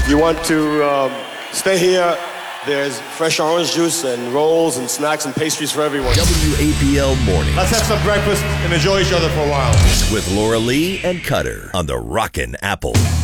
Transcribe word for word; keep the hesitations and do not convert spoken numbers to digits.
If you want to um, stay here, there's fresh orange juice and rolls and snacks and pastries for everyone. W A P L Morning. Let's have some breakfast and enjoy each other for a while. With Laura Lee and Cutter on the Rockin' Apple.